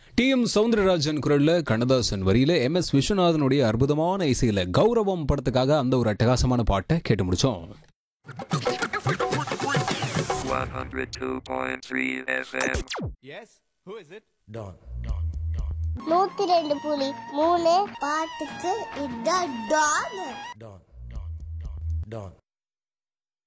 TM. Soundararajan குரல்ல, கண்ணதாசன் வரியில, MS. விஸ்வநாதனுடைய அற்புதமான இசையில கௌரவம் படத்துக்காக அந்த ஒரு அட்டகாசமான பாட்டை கேட்டு முடிச்சோம். 102.3 FM. Yes, who is it? Don. 102.3 பாட்டுக்கு இதான் டான். Don. Don.